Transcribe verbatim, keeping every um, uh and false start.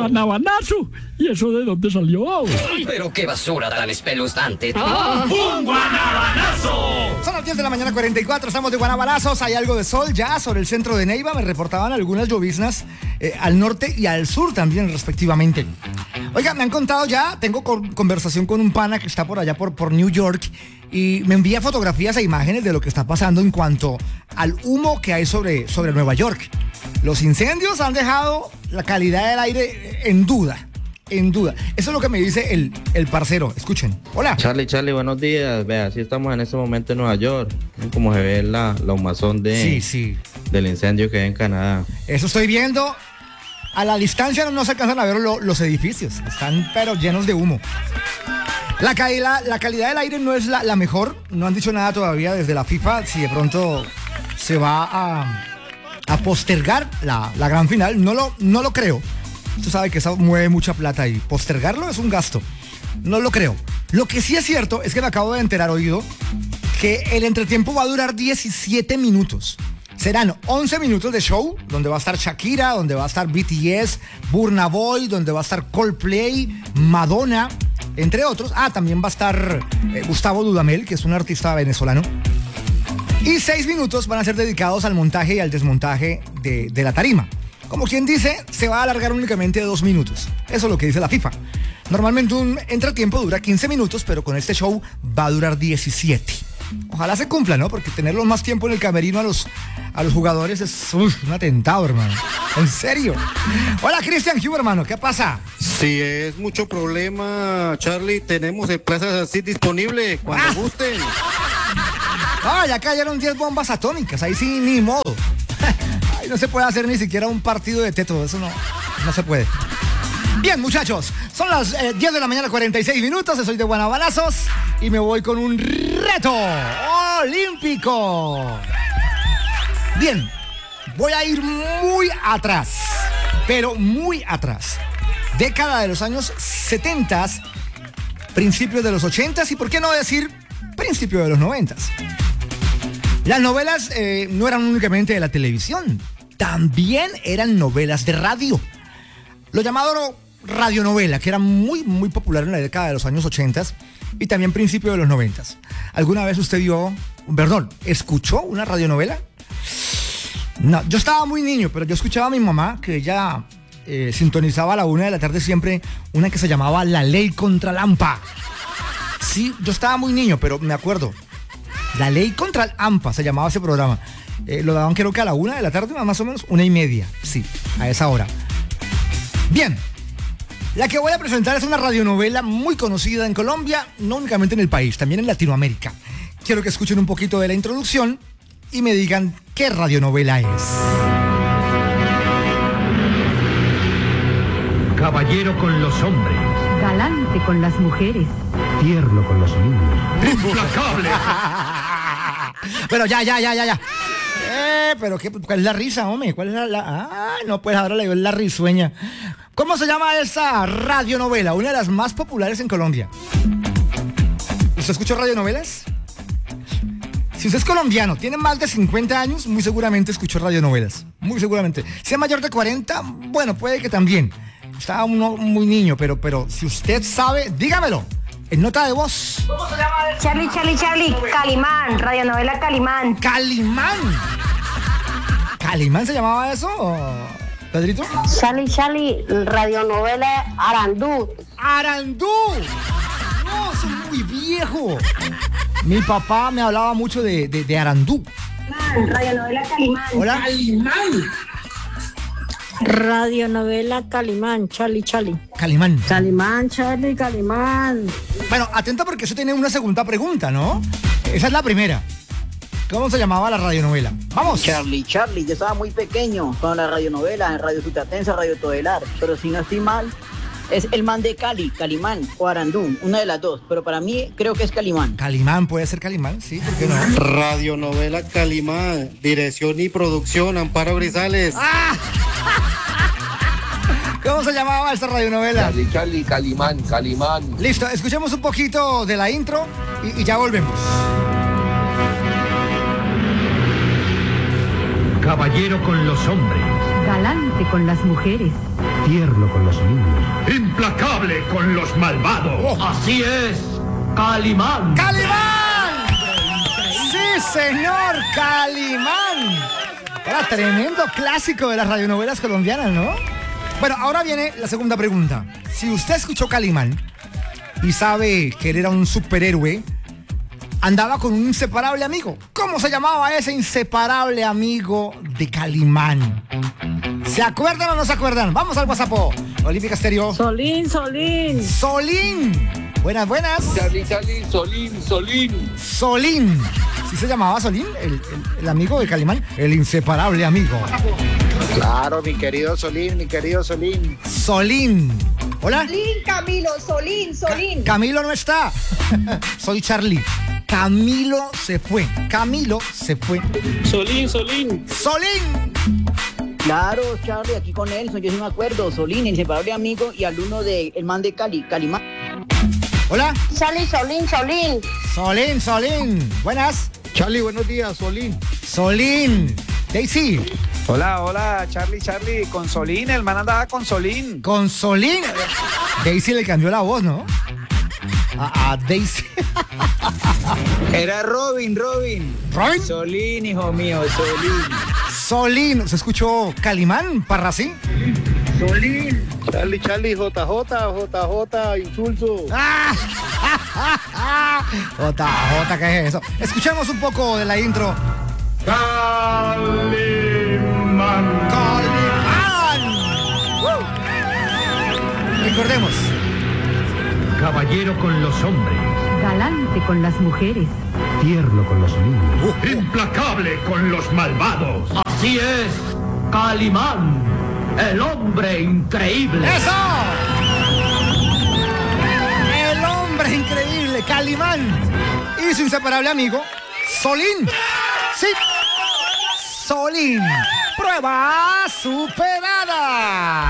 guanabanazo. ¿Y eso de dónde salió? Pero qué basura tan espeluznante. ¡Ah! ¡Un guanabanazo! Son las diez de la mañana, cuarenta y cuatro, estamos de guanabanazos. Hay algo de sol ya sobre el centro de Neiva. Me reportaban algunas lloviznas eh, al norte y al sur también, respectivamente. Oiga, me han contado ya, tengo con, conversación con un pana que está por allá por, por New York y me envía fotografías e imágenes de lo que está pasando en cuanto al humo que hay sobre, sobre Nueva York. Los incendios han dejado la calidad del aire en duda. En duda. Eso es lo que me dice el, el parcero. Escuchen. Hola. Charlie, Charlie, buenos días. Vea, sí estamos en este momento en Nueva York. Como se ve la, la humazón de, sí, sí. del incendio que hay en Canadá. Eso estoy viendo. A la distancia no, no se alcanzan a ver lo, los edificios. Están pero llenos de humo. La, calidad, la calidad del aire no es la, la mejor. No han dicho nada todavía desde la FIFA. Si de pronto se va a, a postergar la, la gran final. No lo, no lo creo. Usted sabe que eso mueve mucha plata y postergarlo es un gasto. No lo creo. Lo que sí es cierto es que me acabo de enterar, oído, que el entretiempo va a durar diecisiete minutos. Serán once minutos de show, donde va a estar Shakira, donde va a estar B T S, Burna Boy, donde va a estar Coldplay, Madonna, entre otros. Ah, también va a estar eh, Gustavo Dudamel, que es un artista venezolano. Y seis minutos van a ser dedicados al montaje y al desmontaje de, de la tarima. Como quien dice, se va a alargar únicamente dos minutos. Eso es lo que dice la FIFA. Normalmente un entretiempo dura quince minutos, pero con este show va a durar diecisiete. Ojalá se cumpla, ¿no? Porque tenerlo más tiempo en el camerino a los, a los jugadores es uf, un atentado, hermano. En serio. Hola, Cristian Hugh, hermano. ¿Qué pasa? Si es mucho problema, Charlie, tenemos en plazas así disponible cuando ah. gusten. Ah, ya cayeron diez bombas atómicas. Ahí sí, ni modo. Ahí no se puede hacer ni siquiera un partido de teto. Eso no, no se puede. Bien, muchachos, son las eh, diez de la mañana, cuarenta y seis minutos. Soy de Guanabanazos y me voy con un reto olímpico. Bien, voy a ir muy atrás, pero muy atrás. Década de los años setenta, principios de los ochenta y por qué no decir principio de los noventa. Las novelas eh, no eran únicamente de la televisión, también eran novelas de radio. Lo llamado radionovela, que era muy, muy popular en la década de los años ochenta y también principio de los noventa. ¿Alguna vez usted vio, perdón, escuchó una radionovela? No, yo estaba muy niño, pero yo escuchaba a mi mamá, que ella eh, sintonizaba a la una de la tarde siempre una que se llamaba La Ley contra Lampa. Sí, yo estaba muy niño, pero me acuerdo. La Ley contra el AMPA se llamaba ese programa. Eh, lo daban creo que a la una de la tarde, más o menos, una y media. Sí, a esa hora. Bien, la que voy a presentar es una radionovela muy conocida en Colombia, no únicamente en el país, también en Latinoamérica. Quiero que escuchen un poquito de la introducción y me digan qué radionovela es. Caballero con los hombres. Galante con las mujeres. Tierno con los niños. ¡Implacable! Pero ya, ya, ya, ya, ya. Eh, pero qué, ¿cuál es la risa, hombre? ¿Cuál es la, la... Ah, no, pues ahora le dio la risueña. ¿Cómo se llama esa radionovela? Una de las más populares en Colombia. ¿Usted escuchó radionovelas? Si usted es colombiano, tiene más de cincuenta años, muy seguramente escuchó radionovelas. Muy seguramente. Si es mayor de cuarenta, bueno, puede que también. Estaba uno muy niño, pero, pero si usted sabe, dígamelo. En nota de voz. ¿Cómo se llama eso? Charlie, Charlie, Charlie. Calimán. Radionovela Calimán. Calimán. ¿Calimán se llamaba eso, Pedrito? Charlie, Charlie. Radionovela Arandú. ¡Arandú! No, soy muy viejo. Mi papá me hablaba mucho de, de, de Arandú. Radionovela Calimán. Hola. Calimán. Radionovela Calimán, Charlie, Charlie. Calimán. Calimán, Charlie, Calimán. Bueno, atenta porque eso tiene una segunda pregunta, ¿no? Esa es la primera. ¿Cómo se llamaba la radionovela? ¡Vamos! Charlie, Charlie, yo estaba muy pequeño con la radionovela en Radio Sutatensa, Radio Todelar, pero si no estoy mal, es el man de Cali, Calimán o Arandú, una de las dos, pero para mí creo que es Calimán. Calimán, puede ser Calimán, sí, ¿por qué no? Radionovela Calimán, dirección y producción, Amparo Grisales. ¡Ah! ¿Cómo se llamaba esta radionovela? Charlie, Charlie, Calimán, Calimán. Listo, escuchemos un poquito de la intro y, y ya volvemos. Caballero con los hombres. Galante con las mujeres. tierno con los niños. Implacable con los malvados. Así es, Calimán. ¡Calimán! ¡Sí, señor! ¡Calimán! Era tremendo clásico de las radionovelas colombianas, ¿no? Bueno, ahora viene la segunda pregunta. Si usted escuchó Calimán y sabe que él era un superhéroe, andaba con un inseparable amigo. ¿Cómo se llamaba ese inseparable amigo de Calimán? ¿Se acuerdan o no se acuerdan? Vamos al WhatsApp. Olímpica Estéreo. Solín, Solín. Solín. Buenas, buenas. Charlie, Charlie, Solín, Solín. Solín. ¿Sí se llamaba Solín? El, el, el amigo de Calimán. El inseparable amigo. Claro, mi querido Solín, mi querido Solín. Solín. Hola. Solín, Camilo, Solín, Solín. Ca- Camilo no está. Soy Charlie. Camilo se fue. Camilo se fue. Solín, Solín. Solín. Claro, Charlie, aquí con Nelson, yo sí me acuerdo. Solín, el inseparable amigo y alumno de el man de Cali, Calimán. Hola. Charlie, Solín, Solín. Solín, Solín. Buenas. Charlie, buenos días, Solín. Solín. Daisy. Hola, hola, Charlie, Charlie, con Solín, el man andaba con Solín. Con Solín. Daisy le cambió la voz, ¿no? A, a Daisy. Era Robin, Robin. ¿Robin? Solín, hijo mío, Solín. Solín. ¿Se escuchó Calimán, Parrasí? Solín. Charlie, Charlie, J J, J J, insulso. ¡Ah! Jota, Jota, ¿qué es eso? Escuchemos un poco de la intro. Calimán. ¡Calimán! ¡Uh! Recordemos. Caballero con los hombres. Galante con las mujeres. Tierno con los niños. Implacable con los malvados. Así es, Calimán, el hombre increíble. ¡Eso! El hombre increíble, Calimán. Y su inseparable amigo, Solín. Sí. Solín. Prueba superada.